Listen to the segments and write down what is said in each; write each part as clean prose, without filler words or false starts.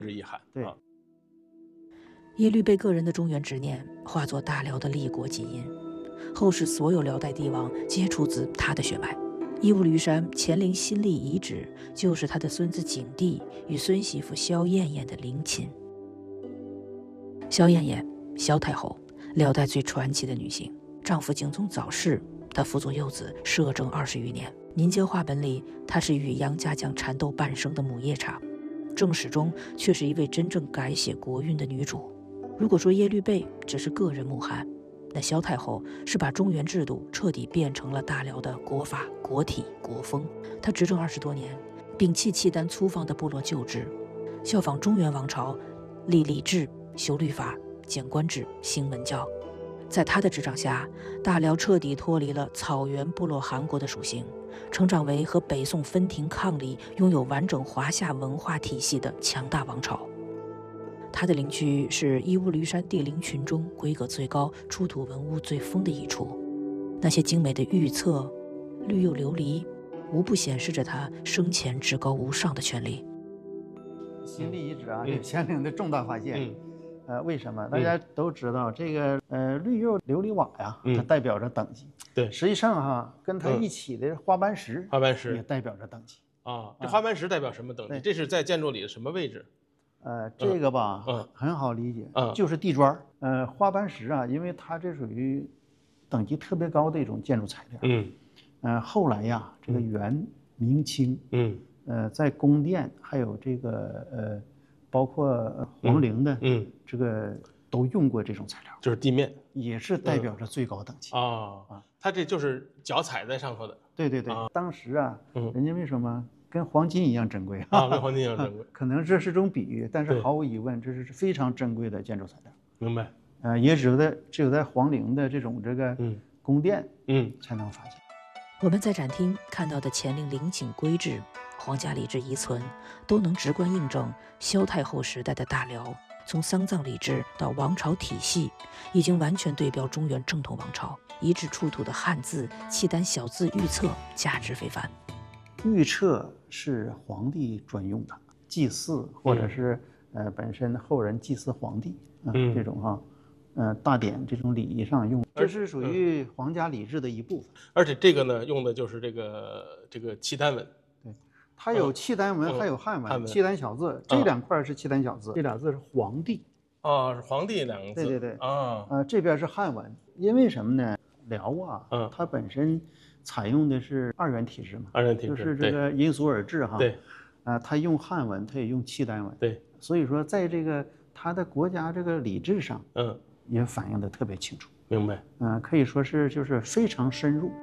是遗憾。 对。 耶律倍个人的中原执念化作大辽的立国基因，后世所有辽代帝王皆出自他的血脉。义乌驴山乾陵新立遗址就是他的孙子景帝与孙媳妇萧燕燕的陵寝。萧燕燕，萧太后，辽代最传奇的女性，丈夫景宗早逝，她辅佐幼子摄政20余年。民间话本里，她是与杨家将缠斗半生的母夜叉，正史中却是一位真正改写国运的女主。如果说耶律倍只是个人穆罕，那萧太后是把中原制度彻底变成了大辽的国法、国体、国风。她执政20多年，摒弃契丹粗放的部落旧制，效仿中原王朝，立礼制、修律法、简官制、兴文教。在她的执掌下，大辽彻底脱离了草原部落汗国的属性，成长为和北宋分庭抗礼、拥有完整华夏文化体系的强大王朝。它的陵区是义乌驴山帝陵群中规格最高、出土文物最丰的一处。那些精美的玉册、绿釉琉璃，无不显示着他生前至高无上的权力。 新立遗址啊，是乾陵的重大发现。为什么？大家都知道这个绿釉琉璃瓦呀，它代表着等级。 对， 实际上跟它一起的花斑石，也代表着等级啊。这花斑石代表什么等级？这是在建筑里的什么位置？ 这个吧，很好理解，就是地砖。花斑石啊，因为它这属于等级特别高的一种建筑材料。后来呀，这个元、明清，在宫殿还有这个包括皇陵的，这个都用过这种材料， 就是地面， 也是代表着最高等级它这就是脚踩在上头的。 对对对，当时啊，人家为什么？跟黄金一样珍贵跟黄金一样珍贵。 可能这是种比喻，但是毫无疑问，这是非常珍贵的建筑材料。 明白。 也只有在皇陵的这个宫殿，才能发现。 我们在展厅看到的乾陵陵寝规制、皇家礼制遗存，都能直观印证萧太后时代的大辽，从丧葬礼制到王朝体系，已经完全对标中原正统王朝。遗址出土的汉字、契丹小字玉册，价值非凡。 玉册是皇帝专用的，祭祀或者是本身后人祭祀皇帝这种大典这种礼仪上用，这是属于皇家礼制的一部分。 而且这个呢，用的就是这个契丹文。 对，它有契丹文，还有汉文。契丹小字这两块是契丹小字，这俩字是皇帝。 是皇帝两个字。 对对对。这边是汉文，因为什么呢？辽啊，它本身采用的是2元体制嘛，就是这个因俗而治哈。 对， 它用汉文，它也用契丹文。 对， 所以说在这个它的国家这个礼制上，也反映的特别清楚。 明白。 可以说是就是非常深入。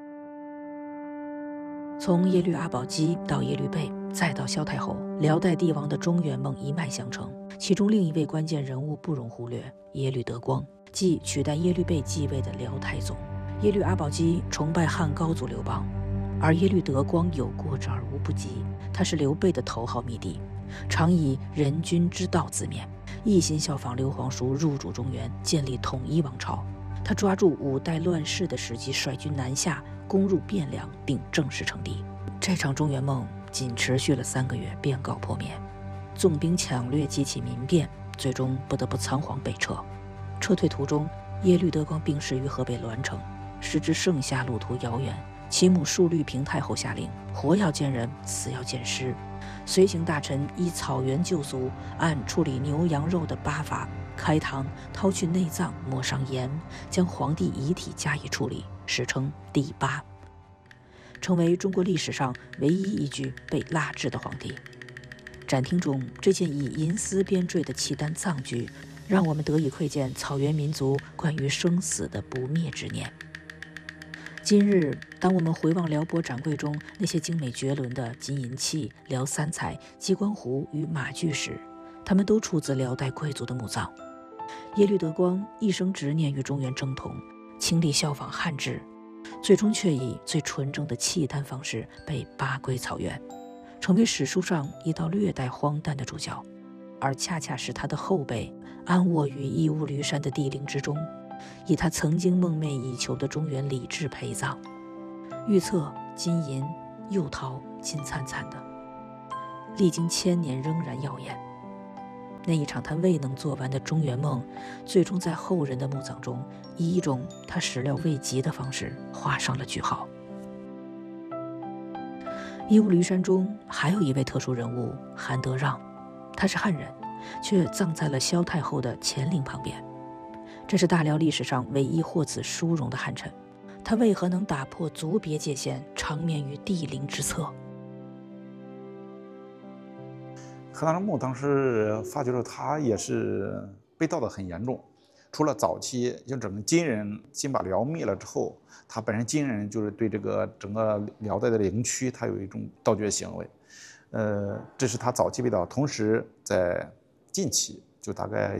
从耶律阿保机到耶律倍，再到萧太后，辽代帝王的中原梦一脉相承。其中另一位关键人物不容忽略，耶律德光，即取代耶律倍继位的辽太宗。耶律阿保机崇拜汉高祖刘邦，而耶律德光有过之而无不及。他是刘备的头号密弟，常以人君之道自勉，一心效仿刘皇叔入主中原，建立统一王朝。他抓住5代乱世的时机，率军南下，攻入汴梁，并正式称帝。这场中原梦仅持续了3个月，便告破灭。纵兵抢掠，激起民变，最终不得不仓皇北撤。撤退途中，耶律德光病逝于河北栾城。时至盛夏，路途遥远，其母述律平太后下令，活要见人，死要见尸。随行大臣依草原旧俗，按处理牛羊肉的8法开膛，掏去内脏，抹上盐，将皇帝遗体加以处理，史称第8，成为中国历史上唯一一具被蜡制的皇帝。展厅中这件以银丝编缀的契丹葬具，让我们得以窥见草原民族关于生死的不灭执念。今日，当我们回望辽博展柜中那些精美绝伦的金银器、辽三彩、鸡冠壶与马具时，它们都出自辽代贵族的墓葬。耶律德光一生执念于中原正统，倾力效仿汉制，最终却以最纯正的契丹方式被扒归草原，成为史书上一道略带荒诞的主角，而恰恰是他的后辈安卧于义乌驴山的帝陵之中，以他曾经梦寐以求的中原礼制陪葬。玉册金银釉陶金灿灿的，历经1000年仍然耀眼。 那一场他未能做完的中原梦，最终在后人的墓葬中，以一种他始料未及的方式画上了句号。义乌驴山中还有一位特殊人物韩德让，他是汉人，却葬在了萧太后的乾陵旁边。这是大辽历史上唯一获此殊荣的汉臣，他为何能打破族别界限，长眠于帝陵之侧？ 韩德让墓当时发觉了，他也是被盗得很严重。除了早期就整个金人先把辽灭了之后，他本身金人就是对这个整个辽代的陵区，他有一种盗掘行为。这是他早期被盗。同时在近期，就大概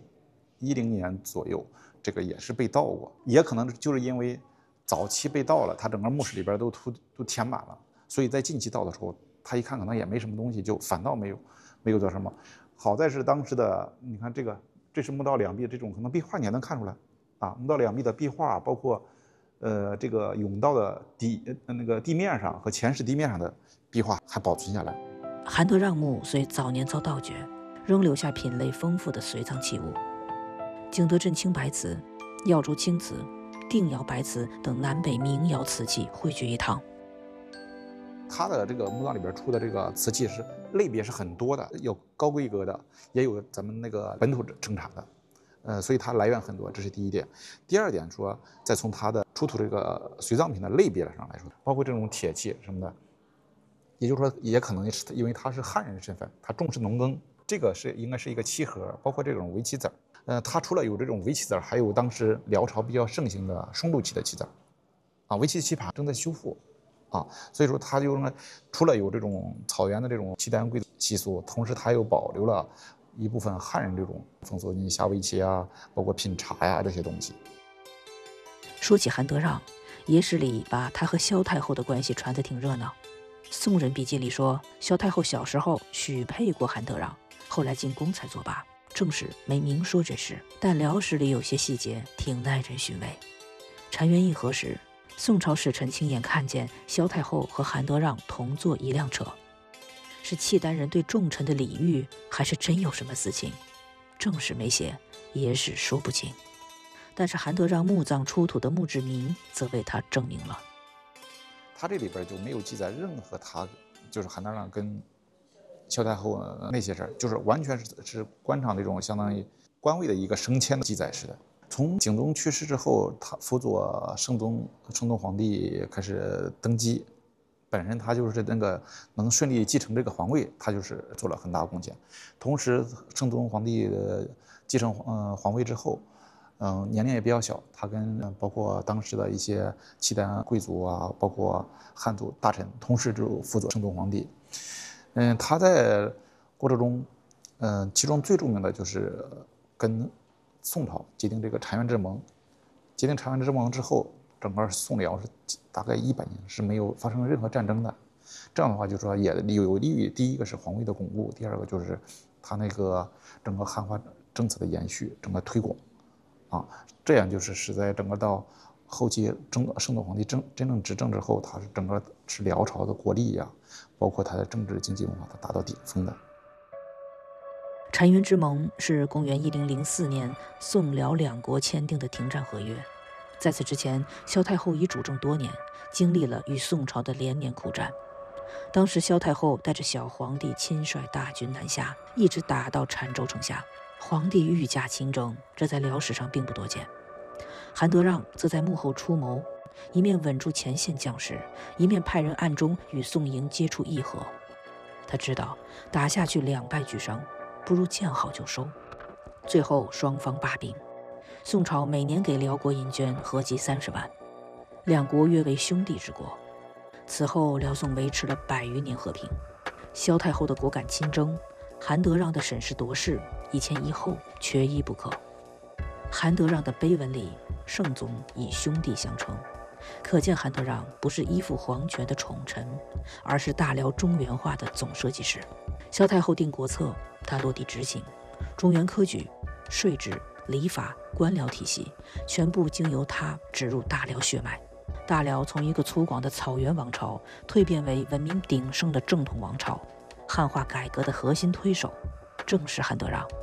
10年左右，这个也是被盗过。也可能就是因为早期被盗了，他整个墓室里边都填满了，所以在近期盗的时候，他一看可能也没什么东西，就反倒没有做什么。好在是当时的，你看这是墓道两壁这种可能壁画，你还能看出来啊。墓道两壁的壁画，包括这个甬道的地面上和前室地面上的壁画还保存下来。 韩德让墓虽早年遭盗掘，仍留下品类丰富的随葬器物，景德镇青白瓷、耀州青瓷、定窑白瓷等南北名窑瓷器汇聚一堂。 它的这个墓葬里边出的这个瓷器是类别是很多的，有高规格的，也有咱们那个本土生产的，所以它来源很多，这是第一点。第二点说，再从它的出土这个随葬品的类别上来说，包括这种铁器什么的，也就是说，也可能是因为他是汉人身份，他重视农耕，这个应该是一个漆盒，包括这种围棋子儿。它除了有这种围棋子儿，还有当时辽朝比较盛行的松露漆的棋子儿，啊，围棋棋盘正在修复。所以说它就除了有这种草原的这种契丹贵族习俗，同时它又保留了一部分汉人这种风俗，你下围棋啊，包括品茶呀这些东西。 说起韩德让，野史里把他和萧太后的关系传得挺热闹。宋人笔记里说，萧太后小时候许配过韩德让，后来进宫才作罢，正史没明说这事，但辽史里有些细节挺耐人寻味。澶渊议和时，宋朝使臣亲眼看见萧太后和韩德让同坐一辆车，是契丹人对重臣的礼遇，还是真有什么私情？正史没写，野史说不清。但是韩德让墓葬出土的墓志铭则为他证明了。 他这里边就没有记载任何他就是韩德让跟萧太后那些事儿，就是完全是官场那种相当于官位的一个升迁的记载似的。从景宗去世之后，他辅佐圣宗皇帝开始登基，本身他就是那个能顺利继承这个皇位，他就是做了很大贡献。同时，圣宗皇帝继承皇位之后，年龄也比较小，他跟包括当时的一些契丹贵族啊，包括汉族大臣，同时就辅佐圣宗皇帝。他在过程中，其中最著名的就是跟宋朝结定这个澶渊之盟。结定澶渊之盟之后，整个宋辽是大概100年是没有发生任何战争的。这样的话，就是说也有利于第一个是皇位的巩固，第二个就是他那个整个汉化政策的延续，整个推广。这样就是使在整个到后期圣宗皇帝真正执政之后，他是整个是辽朝的国力呀，包括他的政治经济文化，他达到顶峰的。 澶渊之盟是公元1004年宋辽两国签订的停战合约。在此之前，萧太后已主政多年，经历了与宋朝的连年苦战。当时萧太后带着小皇帝亲率大军南下，一直打到澶州城下，皇帝御驾亲征，这在辽史上并不多见。韩德让则在幕后出谋，一面稳住前线将士，一面派人暗中与宋营接触议和。他知道打下去两败俱伤，不如见好就收。最后双方罢兵，宋朝每年给辽国银绢合计30万，两国约为兄弟之国。此后辽宋维持了100余年和平。萧太后的果敢亲征，韩德让的审时度势，一前一后，缺一不可。韩德让的碑文里，圣宗以兄弟相称，可见韩德让不是依附皇权的宠臣，而是大辽中原化的总设计师。萧太后定国策，他落地执行，中原科举、税制、礼法、官僚体系全部经由他植入大辽血脉。大辽从一个粗犷的草原王朝蜕变为文明鼎盛的正统王朝，汉化改革的核心推手正是韩德让。